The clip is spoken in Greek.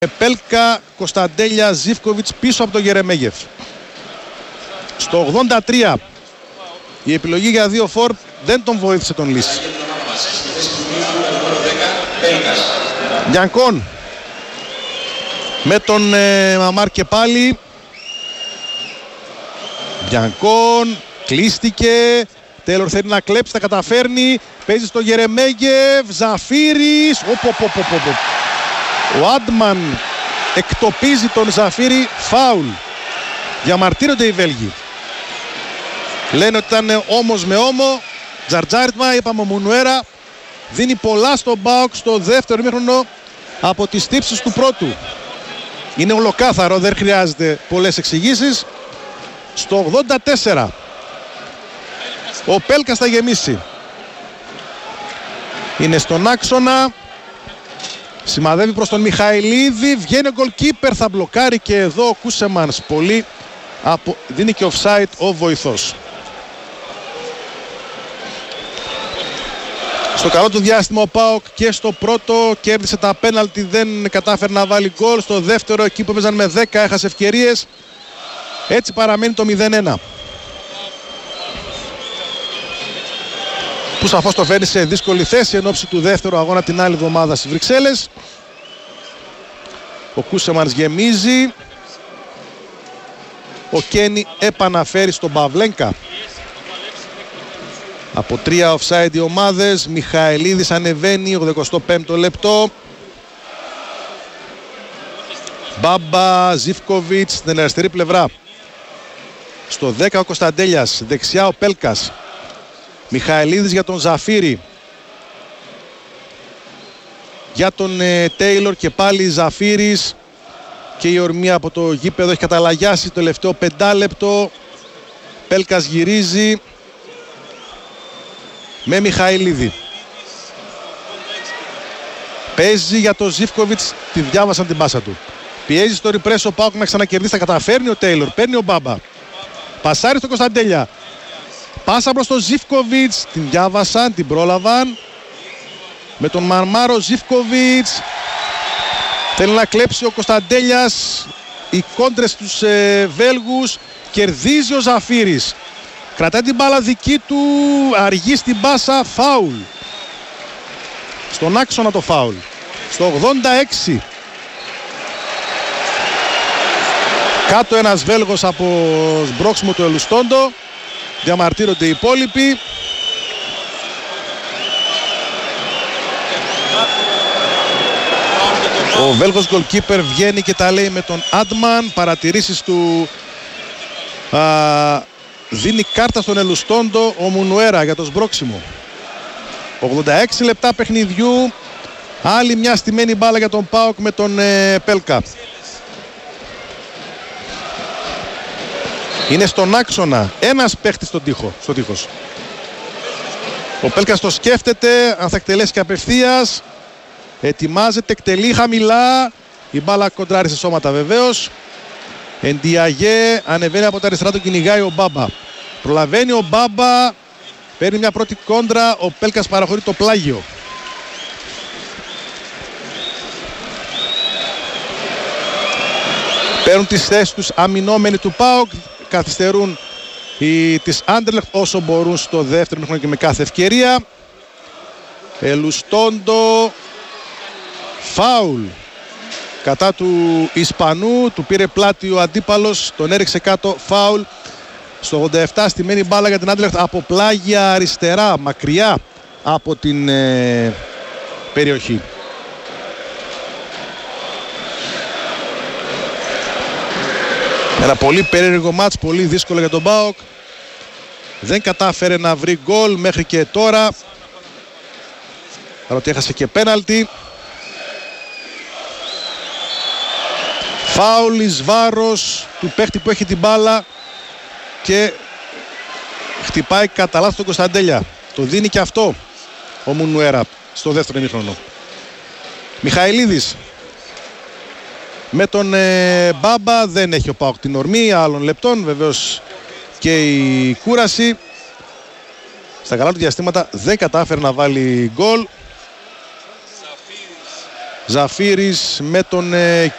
Πέλκα, Κωνσταντέλια, Ζίβκοβιτς πίσω από τον Γερεμέγεφ. Στο 83 η επιλογή για 2 φορ δεν τον βοήθησε τον Λύση. Γιανκόν με τον Μαμάρ και πάλι. Γιανκόν κλείστηκε. Τέιλορ θέλει να κλέψει, τα καταφέρνει. Παίζει στο Γερεμέγεφ. Ζαφύρης. Ο Άντμαν εκτοπίζει τον Ζαφύρη. Φάουλ. Διαμαρτύρονται οι Βέλγοι. Λένε ότι ήταν όμος με όμο. Τζαρτζάρισμα, είπαμε ο Μουνουέρα. Δίνει πολλά στον ΠΑΟΚ στο δεύτερο ημίχρονο από τις τύψεις του πρώτου. Είναι ολοκάθαρο, δεν χρειάζεται πολλές εξηγήσεις. Στο 84 ο Πέλκας θα γεμίσει. Είναι στον άξονα. Σημαδεύει προς τον Μιχαηλίδη. Βγαίνει ο γκολκίπερ, θα μπλοκάρει και εδώ ο Κούσεμανς. Πολύ δίνει και offside ο βοηθός. Στο καλό του διάστημα ο ΠΑΟΚ και στο πρώτο κέρδισε τα πέναλτι, δεν κατάφερε να βάλει γκολ. Στο δεύτερο, εκεί που έπαιζαν με 10, έχασε ευκαιρίες. Έτσι παραμένει το 0-1. Που σαφώς το φέρνει σε δύσκολη θέση εν ώψη του δεύτερου αγώνα την άλλη εβδομάδα στις Βρυξέλλες. Ο Κούσεμανς γεμίζει. Ο Κένι επαναφέρει στον Παυλένκα. Από 3 offside οι ομάδες. Μιχαηλίδης ανεβαίνει 85ο λεπτό. Μπάμπα, Ζίβκοβιτς στην αριστερή πλευρά. Στο 10 ο Κωνσταντέλιας. Δεξιά ο Πέλκας. Μιχαηλίδης για τον Ζαφύρη. Για τον Τέιλορ και πάλι Ζαφύρης. Και η ορμία από το γήπεδο έχει καταλαγιάσει το τελευταίο 5 λεπτό. Πέλκας γυρίζει με Μιχαηλίδη. Παίζει για τον Ζίβκοβιτς, τη διάβασαν την πάσα του. Πιέζει στο ριπρέσο ο ΠΑΟΚ να ξανακερδίσει, θα καταφέρνει ο Τέιλορ, παίρνει ο Μπάμπα. Πασάρει στο Κωνσταντέλια. Πάσα προς τον Ζίβκοβιτς, την διάβασαν, την πρόλαβαν. Με τον Μαρμάρο Ζίβκοβιτς. Θέλει να κλέψει ο Κωνσταντέλιας. Οι κόντρες τους Βέλγους. Κερδίζει ο Ζαφύρης. Κρατάει την μπάλα δική του. Αργεί στην πάσα. Φάουλ. Στον άξονα το φάουλ. Στο 86. Κάτω ένας Βέλγος από σμπρόξιμο του Ελουστόντο. Διαμαρτύρονται οι υπόλοιποι. Ο Βέλγος γκολκίπερ βγαίνει και τα λέει με τον Άντμαν. Παρατηρήσεις του δίνει κάρτα στον Ελουστόντο ο Μουνουέρα για το σμπρόξιμο. 86 λεπτά παιχνιδιού. Άλλη μια στημένη μπάλα για τον ΠΑΟΚ με τον Πέλκα. Είναι στον άξονα. Ένας παίχτης στο τείχος. Ο Πέλκας το σκέφτεται αν θα εκτελέσει και απευθείας. Ετοιμάζεται, εκτελεί χαμηλά. Η μπάλα κοντράρει σε σώματα βεβαίως. Εντιαγέ ανεβαίνει από τα αριστερά, τον κυνηγάει ο Μπάμπα. Προλαβαίνει ο Μπάμπα. Παίρνει μια πρώτη κόντρα. Ο Πέλκας παραχωρεί το πλάγιο. Παίρνουν τις θέσεις τους αμυνόμενοι του ΠΑΟΚ. Καθυστερούν τις Άντερλεχτ όσο μπορούν στο δεύτερο μήχρονο και με κάθε ευκαιρία. Ελουστόντο. Φάουλ κατά του Ισπανού. Του πήρε πλάτη ο αντίπαλος. Τον έριξε κάτω. Φάουλ. Στο 87 στημένη μπάλα για την Άντερλεχτ από πλάγια αριστερά. Μακριά από την περιοχή. Ένα πολύ περίεργο μάτς, πολύ δύσκολο για τον ΠΑΟΚ. Δεν κατάφερε να βρει γκολ μέχρι και τώρα. Παρότι έχασε και πέναλτι. Φάουλ εις βάρος του παίχτη που έχει την μπάλα και χτυπάει κατά λάθος τον Κωνσταντέλια. Το δίνει και αυτό ο Μουνουέρα στο δεύτερο ημίχρονο. Μιχαηλίδης με τον Μπάμπα. Δεν έχει ο ΠΑΟΚ την ορμή άλλων λεπτών. Βεβαίως και η κούραση. Στα καλά του διαστήματα δεν κατάφερε να βάλει γκολ. Ζαφύρης με τον